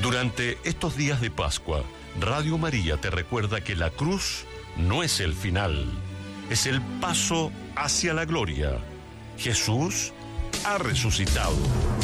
Durante estos días de Pascua, Radio María te recuerda que la cruz no es el final, es el paso hacia la gloria. Jesús ha resucitado.